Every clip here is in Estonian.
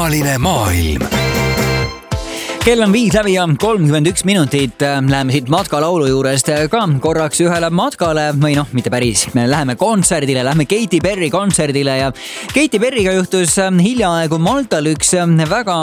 kummaline maailm. Kell on 5 läbi ja 31 minutit. Läheme siit matkalaulu juurest ka korraks ühele matkale või mitte päris. Me läheme kontserdile, läheme Katy Perry kontserdile ja Katy Perryga juhtus hiljaaegu Maltal üks väga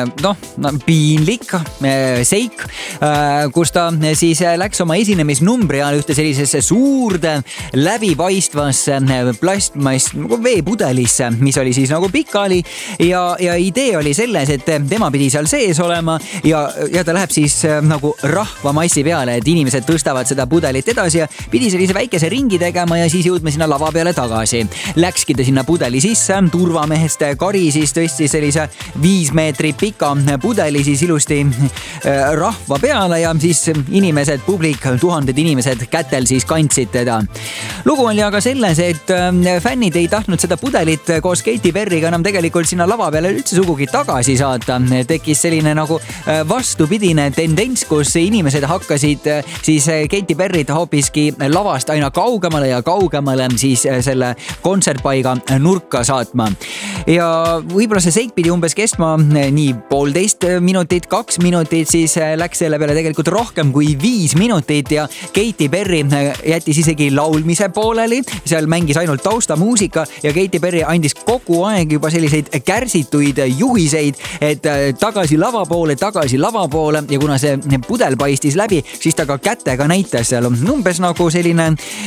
piinlik seik, kus ta siis läks oma esinemisnumbri ajal ühte sellisesse suurde läbipaistvasse plastmass veepudelisse, mis oli siis nagu pikali ja idee oli selles, et tema pidi seal sees olema ja ta läheb siis nagu rahvamassi peale, et inimesed tõstavad seda pudelit edasi ja pidi sellise väikese ringi tegema ja siis jõudma sinna lava peale tagasi. Läkski ta sinna pudeli sisse, turvamehest kari siis tõstis sellise 5 meetrit pika pudeli siis ilusti rahva peale ja siis inimesed, publik, tuhanded inimesed kätel siis kandsid teda. Lugu oli aga selles, et fännid ei tahtnud seda pudelit koos Katy Perryga enam tegelikult sinna lava peale üldse sugugi tagasi saata. Tekkis selline nagu vastupidine tendents, kus inimesed hakkasid siis Katy Perryt hoopiski lavast aina kaugemale ja kaugemale siis selle kontsertpaiga nurka saatma. Ja võib-olla see seik pidi umbes kestma nii 1,5 minutit, 2 minutit, siis läks selle peale tegelikult rohkem kui 5 minutit ja Katy Perry jättis isegi laulmise pooleli. Seal mängis ainult taustamuusika ja Katy Perry andis kogu aeg juba selliseid kärsituid juhiseid, et tagasi lava poole ja kuna see pudel paistis läbi, siis ta ka kätega näitas seal umbes nagu selline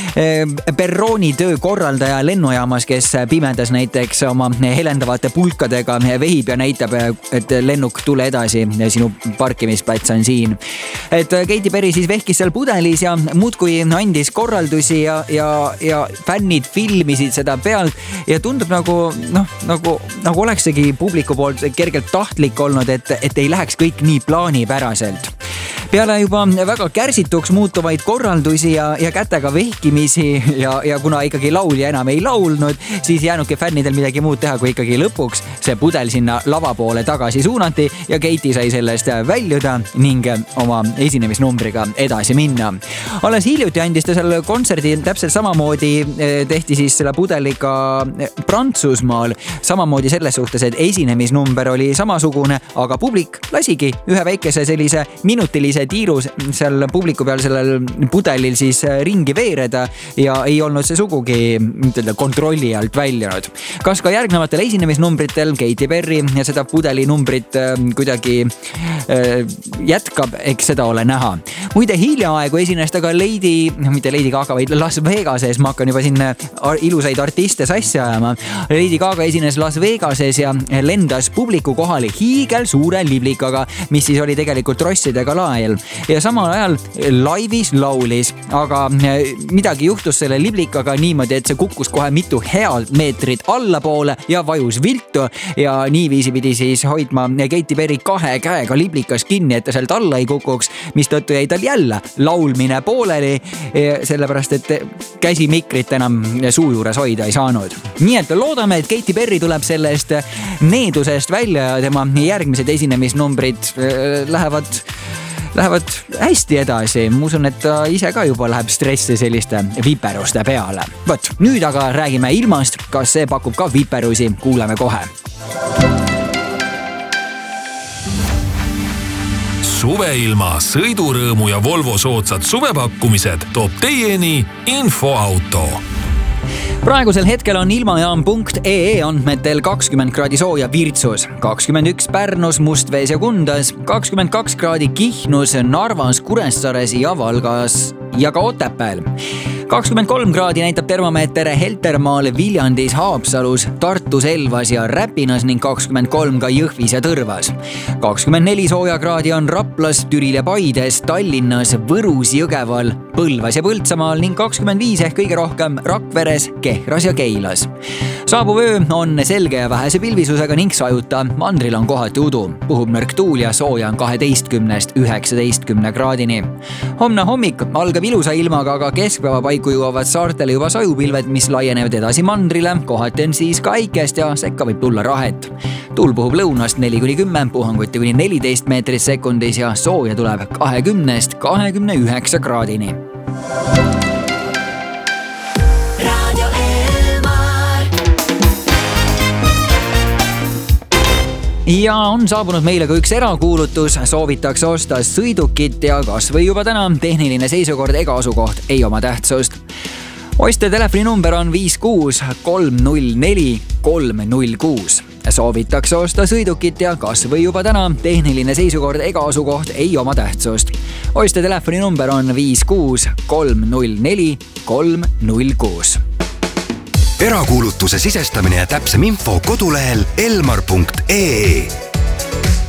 perrooni töökorraldaja lennujaamas, kes pimedas näiteks oma helendavate pulkadega vehib ja näitab, et lennuk tule edasi, sinu parkimisplats on siin. Et Katy Perry siis vehkis seal pudelis ja muudkui andis korraldusi ja fännid filmisid seda pealt ja tundub nagu oleksegi publiku poolt kergelt tahtlik olnud, et ei läheks kõik nii plaanipäraselt. Peale juba väga kärsituks muutuvaid korraldusi ja kätega vehkimisi ja kuna ikkagi laulja enam ei laulnud, siis jäänudki fännidel midagi muud teha, kui ikkagi lõpuks see pudel sinna lava poole tagasi suunati ja Katy sai sellest väljuda ning oma esinemisnumbriga edasi minna. Alles hiljuti andis ta seal kontserdil täpselt samamoodi, tehti siis selle pudeliga Prantsusmaal, samamoodi selles suhtes, et esinemisnumber oli samasugune, aga publik lasigi ühe väikese sellise minutilise tiiru seal publiku peal sellel pudelil siis ringi veereda ja ei olnud see sugugi kontrolli alt väljunud. Kas ka järgnevatel esinemisnumbritel Katy Perry ja seda pudelinumbrit kuidagi jätkab, eks seda ole näha. Muide, hiljaaegu esines ta ka mitte Lady Gaga, vaid Las Vegases, ma hakkan juba siin ilusaid artiste sassi ajama. Lady Gaga esines Las Vegases ja lendas publiku kohale hiigel suure liblikaga, mis siis oli tegelikult rossidega lael. Ja samal ajal laivis laulis, aga midagi juhtus selle liblikaga niimoodi, et see kukkus kohe mitu head meetrit allapoole ja vajus viltu ja niiviisi pidi siis hoidma Katy Perry 2 käega liblikas kinni, et ta sealt alla ei kukuks, mistõttu jäi tal jälle laulmine pooleli, sellepärast et käsi mikrit enam suu juures hoida ei saanud. Nii et loodame, et Katy Perry tuleb sellest needusest välja ja tema järgmised esinemisnumbrid lähevad hästi edasi. Ma usun, et ta ise ka juba läheb stressi selliste viperuste peale. Võt, nüüd aga räägime ilmast. Kas see pakub ka viperusi? Kuuleme kohe. Suveilma, sõidurõõmu ja Volvo soodsad suvepakkumised toob teieni Infoauto. Praegusel hetkel on ilmajaam.ee andmetel 20 kraadi sooja Virtsus, 21 Pärnus, Mustvees ja Kundas, 22 kraadi Kihnus, Narvas, Kuressaares ja Valgas ja ka Otepääl. 23 kraadi näitab termomeeter Heltermaal, Viljandis, Haapsalus, Tartus, Elvas ja Räpinas ning 23 ka Jõhvis ja Tõrvas. 24 sooja kraadi on Raplas, Türil ja Paides, Tallinnas, Võrus, Jõgeval, Põlvas ja Põltsamaal ning 25 ehk kõige rohkem Rakveres, Kehras ja Keilas. Saabuv öö on selge ja vähese pilvisusega ning sajuta. Mandril on kohati udu. Puhub nõrk tuul ja sooja on 12–19 kraadini. Homne hommik algab ilusa ilmaga, aga keskpäeva paiku jõuavad saartele juba sajupilved, mis laienevad edasi mandrile. Kohati on siis ka äikest ja sekka võib tulla rahet. Tuul puhub lõunast 4–10, puhanguti kuni 14 meetrit sekundis ja sooja tuleb 20–29 kraadini. ja on saabunud meile ka üks erakuulutus, soovitakse osta sõidukit ja kas või juba täna, tehniline seisukord ega asukoht ei oma tähtsust. Ostja telefoninumber on 56 304 306. Soovitakse osta sõidukit ja kas või juba täna, tehniline seisukord ega asukoht ei oma tähtsust. Ostja telefoninumber on 56 304 306. Erakuulutuse sisestamine ja täpsem info kodulehel elmar.ee.